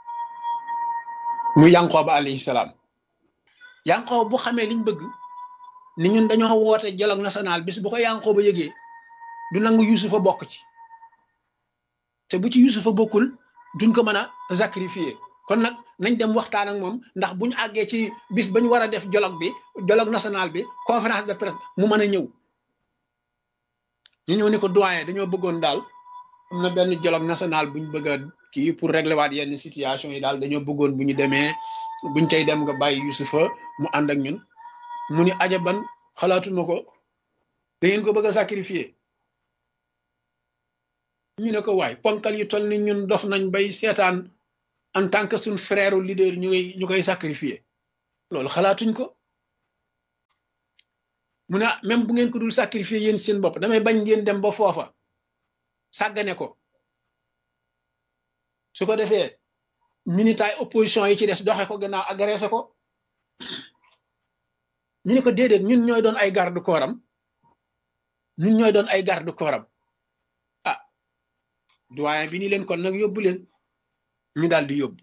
mu Yanqooba alayhi salaam Yanqooba bu xamee liñ bëgg ni ñun dañoo woote dialogue national bis bu ko Yanqooba yëgee du nangu Yuusufa bokk ci te bu ci Yuusufa bokkul duñ ko mën a sacrifier kon nag nañ dem waxtaan ak moom ndax bu ñu àggee ci bis ba ñu war a def dialogue national bi conférence de presse mu mën a ñëw ñu ñëw ni ko doyen dañoo bëggoon daal am na benn dialogue national bu ñu bëgg a kii pour régler waat yenn situation yi daal dañoo bëggoon bu ñu demee buñ cay dem nga bàyyi Yusufa mu ànd ak ñun mu ni ajaban xalaatuma ko da ngeen ko bëgg a sacrifier ñu ne ko waay ponkal yu toll ni ñun dof nañ bay seetaan en tant que suñ frère leader ñu koy sacrifier loolu xalaatuñ ko mu ne même bu ngeen ko dul sacrifier yéen seen bopp damay bañ ngeen dem ba foofa sàggane ko su ko defee militaay opposition yi ci des doxe ko gannaaw agressé ko ñu ne ko déedéet ñun ñooy doon ay garde corps am ñun ñooy doon ay garde corps am ah doyen bi ni leen kon nag yóbbu leen ñu daal di yóbbu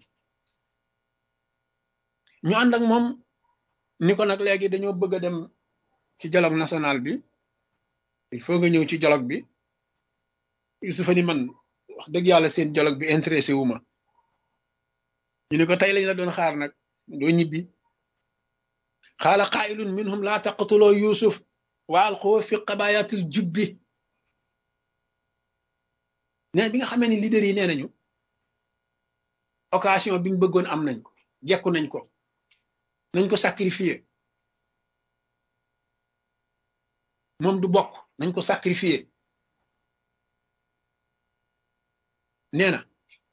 ñu ànd ak moom ni ko nag léegi dañoo bëgg a dem ci dialogue national bi il faut nga ñëw ci dialogue bi Yusufa ni man wax dëgg yàlla seen dialogue bi intéressé wu ma ñu ne ko tey lañ la doon xaar nag doo ñibbi xaala qaa'ilun minhum laa taqtuloo Yusuf wa alquuhu fi qabayatil jubbi ne bi nga xamee ni leader yi nee nañu occasion bi ñu bëggoon am nañ ko jekku nañ ko sacrifier moom du bokk nañ ko sacrifier nee na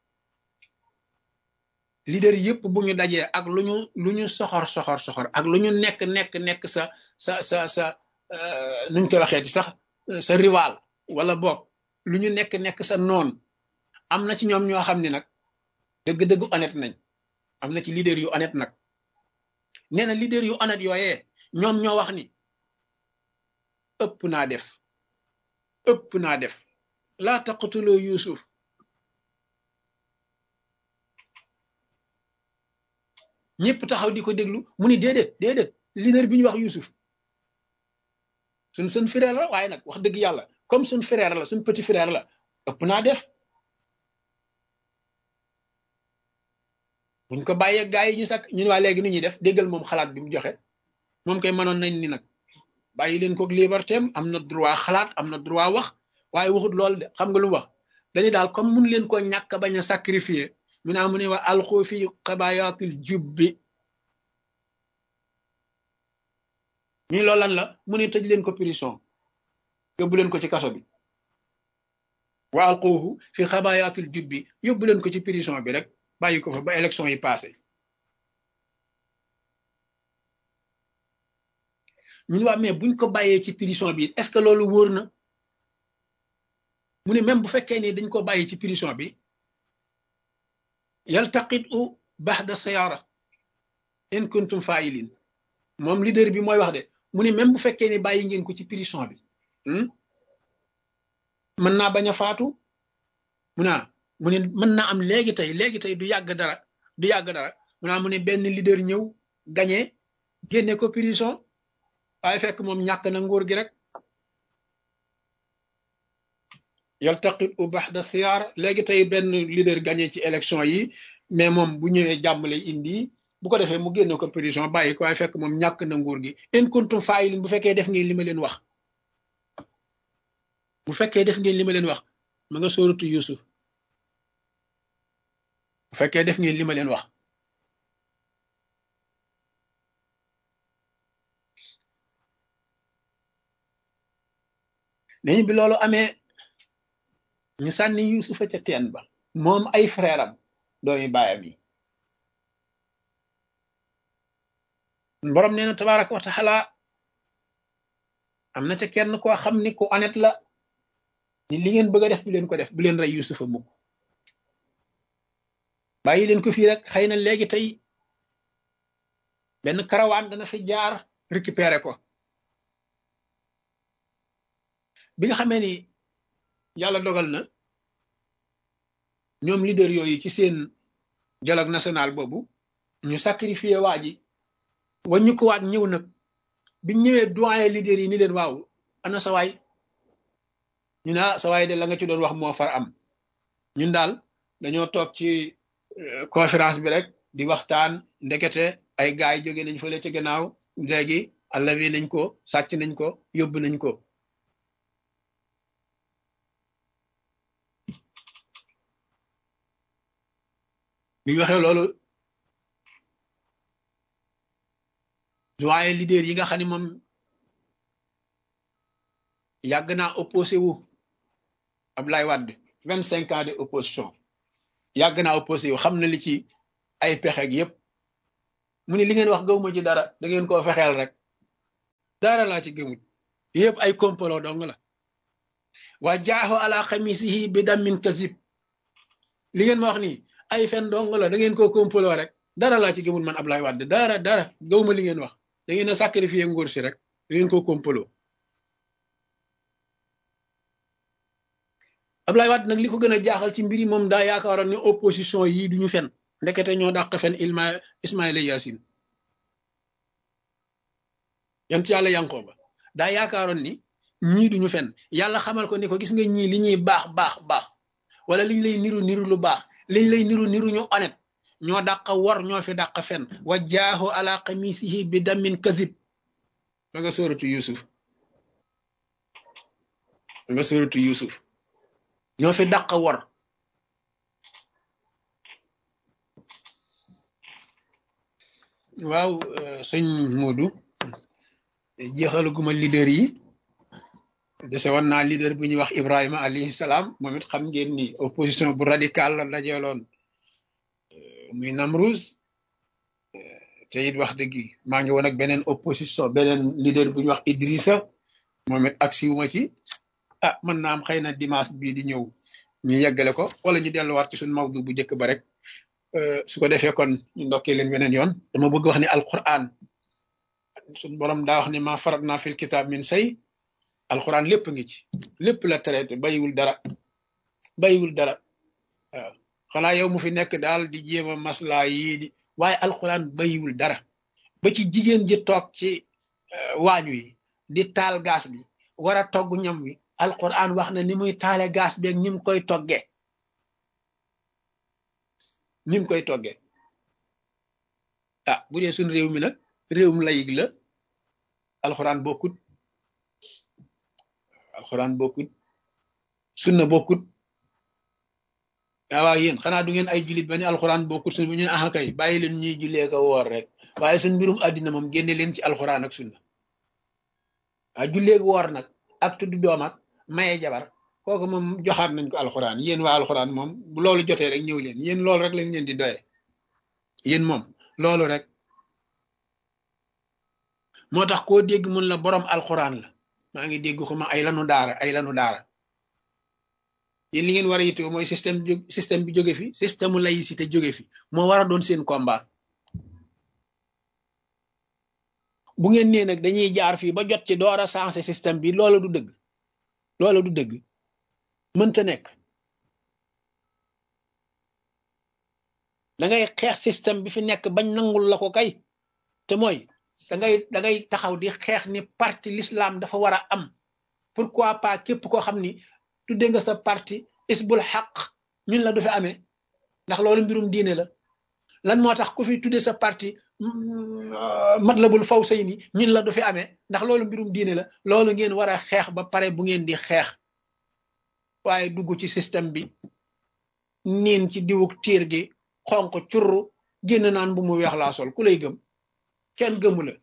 leader yëpp bu ñu dajee ak lu ñu soxor ak lu ñu nekk sa nuñ koy waxee ci sax sa rival wala bokk lu ñu nekk sa noon am na ci ñoom ñoo xam ne nag dëgg-dëgg honnête nañ am na ci leader yu honnête nag nee na leader yu honnête yooyee ñoom ñoo wax ni ëpp naa def laa taqtuloo Yusuf ñëpp taxaw di ko déglu mu ni déedéet leader bi ñu wax Yusuf suñ frère la waaye nag wax dëgg yàlla comme suñ frère la suñ petit frère la ëpp naa def buñ ko bàyyee gaa yi ñu sakk ñun waa léegi nu ñuy def déggal moom xalaat bi mu joxe moom koy mënoon nañ ni nag bàyyi leen ko liberté am na droit xalaat am na droit wax waaye waxut loolu de xam nga lu mu wax dañu daal comme mun leen ko ñàkk bañ a sacrifier mu naa mu ne wa alxu fi qabayatil jubbi ñii loolu lan la mu ne tëj leen ko prison yóbbu leen ko ci kaso bi wa alxuhu fi qabayatil jubbi yóbbu leen ko ci prison bi rek bàyyi ko fa ba élection yi passé ñu waa mais buñ ko bàyyee ci prison bi est-ce que loolu wóor na mu ne même bu fekkee ni dañ ko bàyyi ci prison bi yaltaqitu baxda sayara in kuntum fa'ilin moom leader bi mooy wax de mu ne même bu fekkee ni bàyyi ngeen ko ci prison bi mën naa bañ a faatu mu ne mën naa am léegi tey du yàgg dara mu ne benn leader ñëw gañe génne ko prison waaye fekk moom ñàkk na nguur gi rek yaltaqitu baxda sayara léegi tey benn leader gañe ci élection yi mais moom bu ñëwee jàmm lay indi bu ko defee mu génne ko prison bàyyi ko waaye fekk moom ñàkk na nguur gi in kuntum fa'ilin bu fekkee def ngeen li ma leen wax ma nga sóoratu Yusuf bu fekkee def ngeen li ma leen wax neñu bi loolu amee ñu sànni Yusufa ca teen ba moom ay frère am doomi baayam yi borom nee na tabaraka wa taala am na ca kenn koo xam ni ku honnête la ni li ngeen bëgg a def bu leen ko def bu leen rey Yusufa mukk bàyyi leen ko fii rek xëy na léegi tey benn karawaan dana fi jaar récupérer ko bi nga xamee ni yàlla dogal na ñoom leader yooyu ci seen dialogue national boobu ñu sacrifier waa ji wañu ko waat ñëw nag biñ ñëwee doyen leader yi ni leen waaw ana sawaay ñu ne sawaay de la nga ci doon wax moo far am ñun daal dañoo toog ci conférence bi rek di waxtaan ndekete ay gaay jóge nañ fële ci gannaaw léegi allawi nañ ko sàcc nañ ko yóbbu nañ ko bi ñu waxee loolu doyen leader yi nga xam ne moom yàgg naa opposé wu Abdoulaye Wade 25 ans de opposition yàgg naa opposé wu xam na li ci ay pexe gi yëpp mu ne li ngeen wax gëwuma ci dara da ngeen koo fexeel rek dara laa ci gëmut yëpp ay complot dong la wa jaaxu ala xamisihi bi damin kasib li ngeen ma wax nii ay fen dong la da ngeen koo complot rek dara laa ci gëmut man Abdoulaye Wade dara gëwuma li ngeen wax da ngeen a sacrifier nguur si rek da ngeen koo complot Abdoulaye Wade nag li ko gën a jaaxal ci mbir yi moom daa yaakaaroon ne opposition yii duñu fen ndekete ñoo dàq fen Ismaïla Yacine yant yàlla Yankooba daa yaakaaroon ni ñii duñu fen yàlla xamal ko ni ko gis nga ñii li ñuy baax wala liñ lay niru lu baax liñ lay niru ñu honnête ñoo dàq wor ñoo fi dàq fen wa jaahu ala qamisihi bi damin kadib ma nga sóoratu Yusuf ñoo fi dàq wor waaw sëñ Modou jeexaluguma leader yi dese woon naa leader bu ñuy wax Ibrahima alayhi salaam moom it xam ngeen ni opposition bu radical la dajeeloon muy Namrouz te it wax dëgg maa ngi woon ak beneen opposition beneen leader bu ñuy wax Idrissa moom it ak siwuma ci mën naa am xëy na dimanche bii di ñëw ñu yeggale ko wala ñu delluwaat ci suñu mawdu bu njëkk ba rek su ko defee kon ñu ndokkee leen beneen yoon dama bëgg wax ni alquran suñu borom daa wax ni ma farat naa fil kitab min say alquran lépp ngi ci lépp la traité bayiwul dara waaw xanaa yow mu fi nekk daal di jéem a maslaa yii di waaye alquran bayiwul dara ba ci jigéen ji toog ci waañ wi di taal gaas bi war a togg ñam wi alquran wax na ni muy taale gaas bi ak ni mu koy toggee bu dee suñ réew mi nag réewum layig la alquran bokkut sunna bokkut waaw yéen xanaa du ngeen ay jullit ba ni alquran bokkut sunna bu ñu ne kay bàyyi leen ñuy jullee ko woor rek waaye suñ mbirum àddina moom génne leen ci alquran ak sunna jullee ko woor nag ak tudd doom ak maye jabar kooku moom joxaat nañ ko alxuraan yéen waa alxuraan moom bu loolu jotee rek ñëw leen yéen loolu rek lañ leen di doye yéen moom loolu rek moo tax koo dégg mun la borom alxuraan la maa ngi dégg xuma ay lanu daara yéen li ngeen war a yittewoo mooy système bi jóge fi système laïcité jóge fi moo war a doon seen combat bu ngeen nee nag dañuy jaar fii ba jot ci door a sensé système bi loolu du dëgg mënta nekk da ngay xeex système bi fi nekk bañ nangul la ko kay te mooy da ngay taxaw di xeex ni parti l'islam dafa war a am pourquoi pas képp koo xam ni tudde nga sa parti isbul xaq ñun la du fi amee ndax loolu mbirum diine la lan moo tax ku fi tudde sa parti matlabul fawsayni ñun la du fi amee ndax loolu mbirum diine la loolu ngeen war a xeex ba pare bu ngeen di xeex waaye dugg ci système bi niin ci diwuk tiir gi xonq curru génn naan bu mu weex laa sol ku lay gëm kenn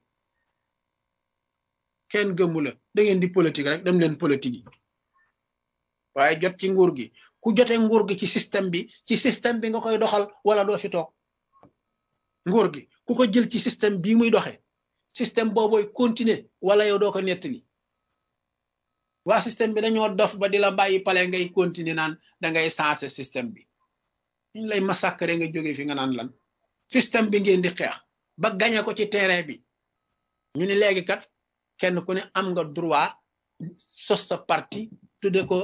gëmu la da ngeen di politique rek dem leen politique yi waaye jot ci nguur gi ku jote nguur gi ci système bi nga koy doxal wala doo fi toog nguur gi ku ko jël ci système bii muy doxe système boobooy continuer wala yow doo ko nettali waa système bi dañoo dof ba di la bàyyi pale ngay continuer naan dangay sensé système bi ñu lay massacrer nga jóge fi nga naan lan système bi ngeen di xeex ba gañe ko ci terrain bi ñu ni léegi kat kenn ku ne am nga droit sos sa parti tudde ko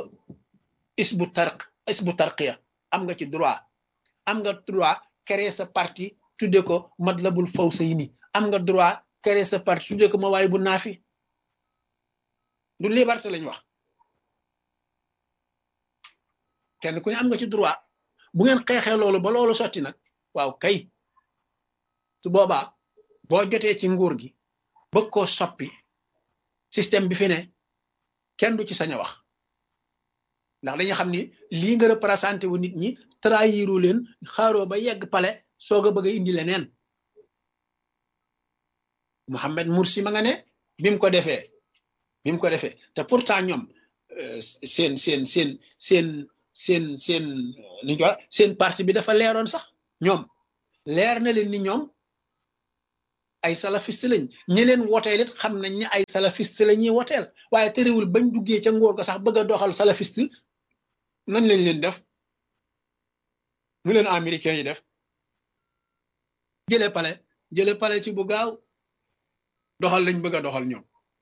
isbu tarqiya am nga ci droit am nga droit créer sa parti tudde ko matlabul fawsayni am nga droit créer sa parti tudde ko ma waay bu naafi du liberté lañ wax kenn ku ne am nga ci droit bu ngeen xeexee loolu ba loolu sotti nag waaw kay su boobaa boo jotee ci nguur gi bëgg koo soppi système bi fi ne kenn du ci sañ a wax ndax dañu xam ni lii nga représenté wu nit ñi trahiru leen xaaroo ba yegg pale soog a bëgg a indi leneen Mohamed Morsi ma nga ne bi mu ko defee te pourtant ñoom seen ni ñu ko seen parti bi dafa leeroon sax ñoom leer na leen ni ñoom ay salafiste lañ ñi leen woteel it xam nañ ne ay salafiste la ñuy woteel waaye terewul bañ duggee ca ngóor ga sax bëgg a doxal salafiste nañ lañ leen def ñu leen américains yi def jële pale ci bu gaaw doxal lañ bëgg a doxal ñoom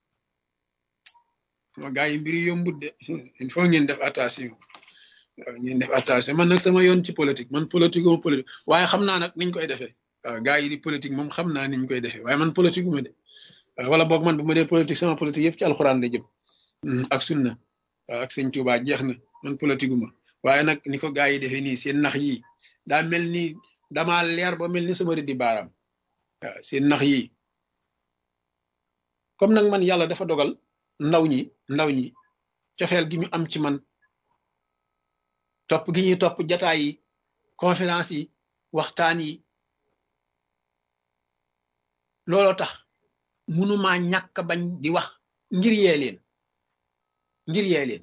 ma gaa yi mbiri yombut de il faut ngeen def attention ngeen def attention man nag sama yoon ci politique man politique waaye xam naa nag niñ koy defee waaw gaa yi di politique moom xam naa niñ koy defee waaye man politique ma de wala boog man bu ma dee politique sama politique yëpp ci alxuraan la jëm ak sunna ak sëñ Tuubaa jeex na man politique ma waaye nag ni ko gaa yi defee nii seen nax yi daa mel ni damaa leer ba mel ni sama rëddi baaraam waaw seen nax yi comme nag man yàlla dafa dogal ndaw ñi cofeel gi ñu am ci man topp gi ñuy topp jataay yi conférence yi waxtaan yi looloo tax mënumaa ñàkk bañ di wax ngir yee leen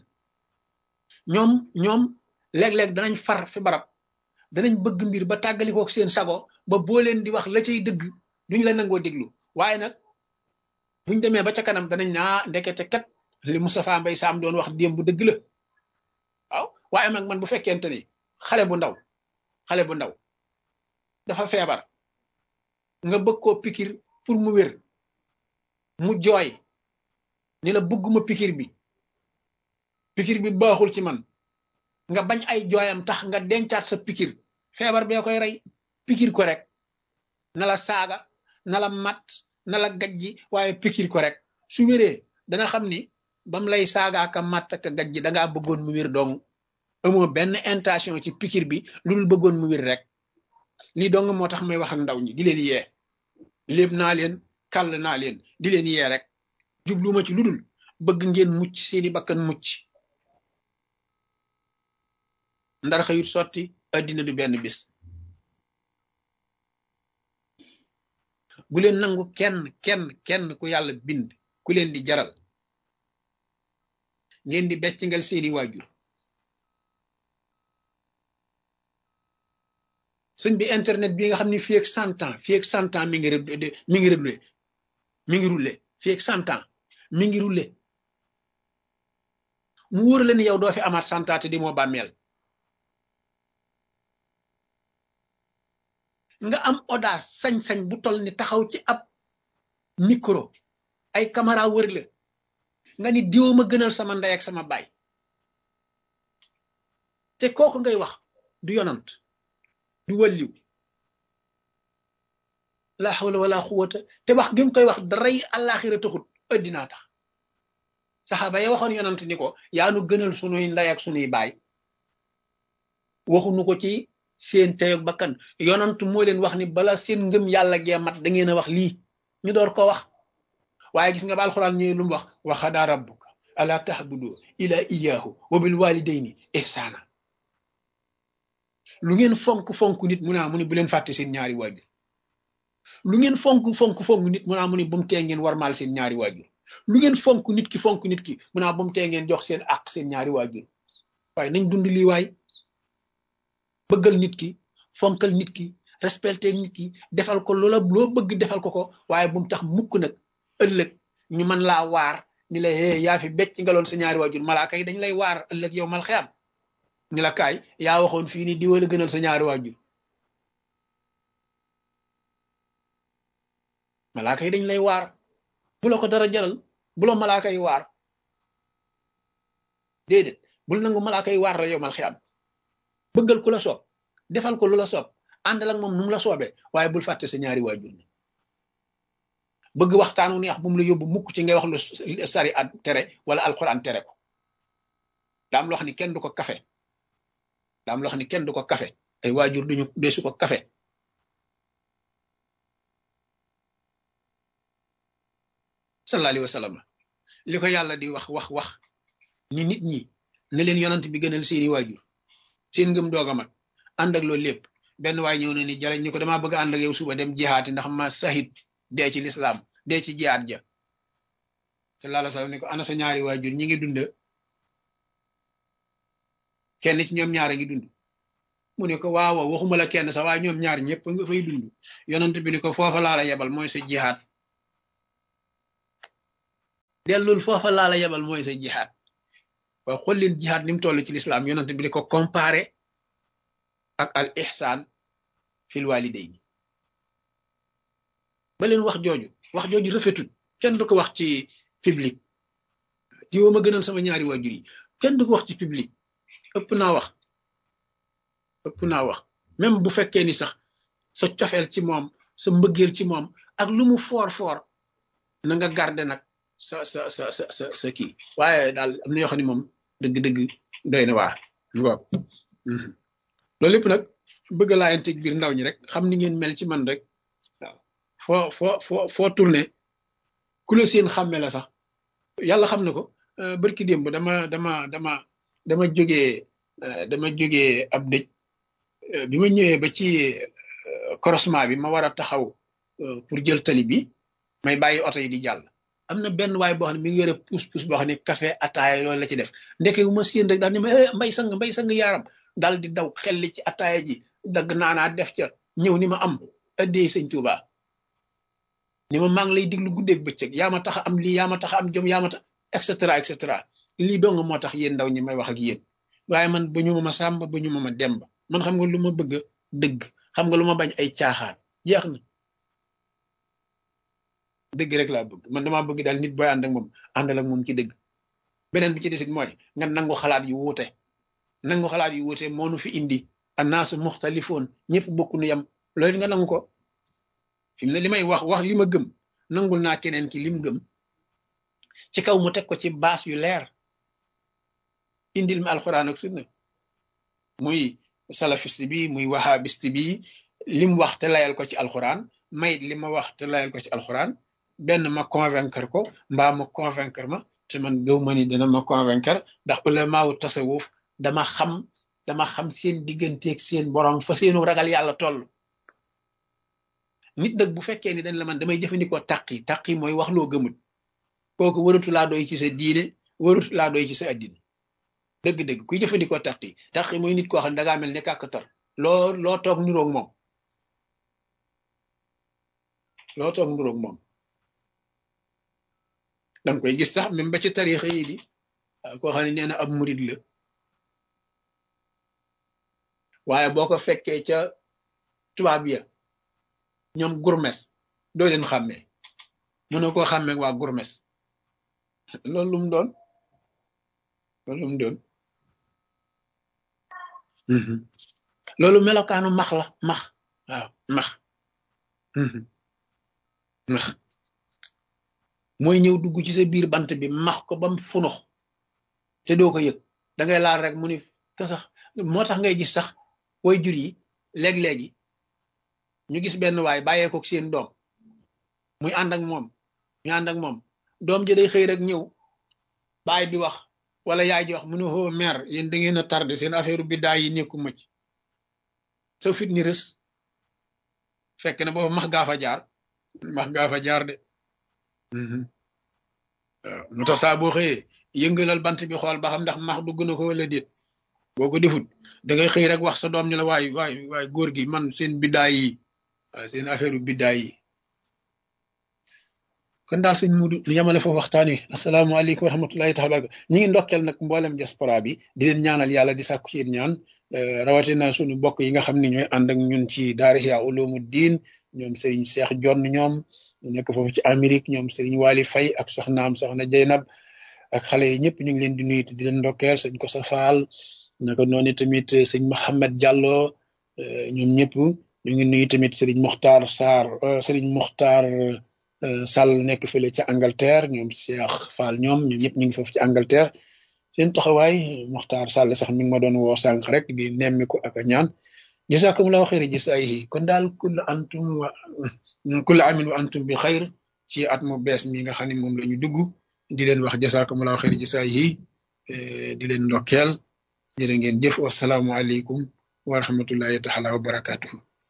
ñoom léeg-léeg danañ far fi barab danañ bëgg mbir ba tàggalikook seen sago ba boo leen di wax la cay dëgg duñ la nangoo déglu waaye nag buñ demee ba ca kanam danañ naa ndekete kat li Moustapha Mbaye Sam doon wax démb bu dëgg la waaw waaye nag man bu fekkente ni xale bu ndaw dafa feebar nga bëgg koo pikir pour mu wér mu jooy ni la bëgguma pikir bi baaxul ci man nga bañ ay jooyam tax nga dencaat sa pikir feebar bee koy rey pikir ko rek na la saaga na la mat na la gajji waaye pikir ko rek su wéree dana xam ni bam lay saagaaka mat ak gajji dangaa bëggoon mu wér dong amoo benn intention ci pikir bi lu dul bëggoon mu wér rek lii dong moo tax may wax ak ndaw ñi di leen yee léeb naa leen kàll naa leen di leen yee rek jubluma ci lu dul bëgg ngeen mucc seeni bakkan mucc ndar xëyut sotti addina du benn bis bu leen nangu kenn ku yàlla bind ku leen di jaral ngeen di beccingal seeni waajur sëñ bi internet bi nga xam ne fii ak 100 ans mi ngi roulé fii ak 100 ans mi ngi roulé mu wóor la ni yow doo fi amaat 100 ans te di moo bàmmeel nga am audace sañ-sañ bu toll ni taxaw ci ab micro ay caméra wër la nga ni diw ma gënal sama ndey ak sama baay te kooku ngay wax du yonant du wàlliw la hawla wala quwwata te wax gi mu koy wax daray àllaaxira taxut addinaa tax saxaaba ya waxoon yonant ni ko yaa nu gënal sunuy ndey ak sunuy baay waxuñu ko ci seen teyoog bakkan yonant moo leen wax ni bala seen ngëm yàlla gee mat da ngeen a wax lii ñu door ko wax waaye gis nga ba alxuraan ñëwee lu mu wax wa qadaa rabbuka alaa ta'budu illaa iyyaahu wa bil waalidayni ihsaana lu ngeen fonk nit mu naa mu ni bu leen fàtte seen ñaari waajur lu ngeen fonk nit mu naa mu ni bu mu tee ngeen warmaal seen ñaari waajur lu ngeen fonk nit ki mu naa bu mu tee ngeen jox seen àq seen ñaari waajur waaye nañ dund lii waay bëggal nit ki fonkal nit ki respecté nit ki defal ko loola loo bëgg defal ko waaye bu mu tax mukk nag ëllëg ñu mën laa waar ni la yaa fi becc nga loon sa ñaari waajur malaaka yi dañ lay waar ëllëg yow mal xiyam ni la kaay yaa waxoon fii ni diwa la gënal sa ñaari waajur malaaka yi dañ lay waar bu la ko dara jaral bu la malaaka yi waar déedéet bul nangu malaaka yi waar la yow mal xiyam bëggal ku la soob defal ko lu la soob àndal ak moom nu mu la soobee waaye bul fàtte sa ñaari waajur ni bëgg waxtaanu neex bu mu la yóbbu mukk ci ngay wax lu sari at tere wala alquran tere ko daam loo xam ni kenn du ko kafe ay waajur duñu deesu ko kafe sallallahu alayhi wa sallam li ko yàlla di wax ni nit ñi ne leen yonant bi gënal seeni waajur seen ngëm doog a mat ànd ak loolu lépp benn waay ñëw na ni jaleñ ni ko damaa bëgg ànd ak yow suba dem jihaati ndax ma sahid dee ci lislaam dee ci jihaat ja te laala sal ni ko ana sa ñaari waajur ñi ngi dund kenn ci ñoom ñaar a ngi dund mu ne ko waaw waxuma la kenn sax waaye ñoom ñaar ñëpp nga fay dund yonent bi ni ko foofa laa la yebal mooy sa jihaat dellul foofa laa la yebal mooy sa jihaat waaw xool leen jihaat ni mu toll ci lislaam yonent bi di ko comparé ak al ihsaan fil walidayni ba leen wax jooju rafetul kenn du ko wax ci public diwoo ma gënal sama ñaari waajur yi kenn du ko wax ci public ëpp naa wax même bu fekkee ni sax sa cofeel ci moom sa mbëggeel ci moom ak lu mu foor na nga garder nag sa kii waaye daal am na yoo xam ne moom dëgg-dëgg doy na waar waaw loolu lépp nag bëgg laa yanteeg biir ndaw ñi rek xam ni ngeen mel ci man rek waaw foo tourné ku la seen xàmme la sax yàlla xam na ko barki démb dama jógee ab dëj bi ma ñëwee ba ci croisement bi ma war a taxaw pour jël tali bi may bàyyi oto yi di jàll am na benn waay boo xam ne mi ngi yore puus boo xam ne café ataaya loolu la ci def ndeke bu ma séen rek daal ni ma mbay sang yaaram daal di daw xelli ci ataaya ji dagg naanaa def ca ñëw ni ma am addee sëñ Tuuba ni ma maa ngi lay diglu guddeeg bëccëg yaa ma tax am lii yaa ma tax am jom yaa ma tax et cetera lii dong moo tax yéen ndaw ñi may wax ak yéen waaye man ba ñu ma sàmba ba ñu ma demba man xam nga lu ma bëgg dëgg xam nga lu ma bañ ay caaxaan jeex na dëgg rek laa bëgg man damaa bëgg daal nit booy ànd ak moom àndal ak moom ci dëgg beneen bi ci desit mooy nga nangu xalaat yu wuute moo nu fi indi annaasu muxtalifoon ñëpp bokku nu yam loolu nga nangu ko fi mu ne li may wax li ma gëm nangul naa keneen ki lim gëm ci kaw mu teg ko ci baas yu leer indil mi alxuraan ak sunna muy salafiste bi muy wahabiste bi lim wax te layal ko ci alxuraan mayit li ma wax te layal ko ci alxuraan benn ma convaincre ko mbaa ma convaincre ma te man gëw ma ni dina ma convaincre ndax ulamaawu tasawuf dama xam seen digganteeg seen borom fa seenu ragal yàlla toll nit nag bu fekkee ni dañ la man damay jëfandikoo taqi mooy wax loo gëmut kooku waratu laa doy ci sa diine waratu laa doy ci sa addina dëgg-dëgg kuy jëfandikoo taqi mooy nit koo xam ne dangaa mel ne kàkkatar loo toog niroog moom danga koy gis sax même ba ci tarixa yi di koo xam ne nee na ab murid la waaye boo ko fekkee ca tubaab ya ñoom gurmes doo leen xàmmee mënoo koo xàmmee waa gurmes loolu lu mu doon loolu melokaanu max la waaw max mooy ñëw dugg ci sa biir bant bi max ko bam funux te doo ko yëg da ngay laal rek mu ni te sax moo tax ngay gis sax way jur yi léeg-léegi ñu gis benn waay bàyyee ko seen doom muy ànd ak moom doom ji day xëy rek ñëw baay bi wax wala yaay ji wax mu ne oh mère yéen da ngeen a tardé seen affaire biddaa yi nekku ma ci sa fit ni rës fekk na boobu max gaa fa jaar de waaw mu tax saa boo xëyee yëngalal bant bi xool ba xam ndax max dugg na ko wala déet boo ko defut da ngay xëy rek wax sa doom ñu la waay góor gi man seen biddaa yi waaw seen affaire biddaa yi kon daal sëñ Mudu ñu yemale foofu waxtaan wi asalaamaaleykum wa rahmatullahi taala baraka ñi ngi ndokkeel nag mboolem diaspora bi di leen ñaanal yàlla di sàkku ci yéen ñaan rawatina suñu bokk yi nga xam ne ñooy ànd ak ñun ci daara Ihya Ulumuddin ñoom Serigne Cheikh Jonn ñoom nekk foofu ci Amérique ñoom Serigne Wali Faye ak soxnaam soxna Jeynab ak xale yi ñëpp ñu ngi leen di nuyu di leen ndokkeel sëñ Kosa Faal naka noonu tamit sëñ Mohamed Diallo ñoom ñëpp ñu ngi nuyu tamit Serigne Mokhtar Sarr Serigne Mokhtar Sall nekk fële ca Angleterre ñoom Cheikh Fall ñoom ñëpp ñu ngi foofu ci Angleterre seen taxawaay Mokhtar Sall sax mi ngi ma doon woo sànq rek di nemmi ko ak a ñaan jazakumullahu xayra jazaa'ihi kon daal kullu amin wa antum bi xayr ci at mu bees mi nga xam ne moom la ñu dugg di leen wax jazakumullahu xayra jazaa'ihi di leen ndokkeel jërë ngeen jëf wasalaamu aleykum wa rahmatullahi taala wa barakatuhu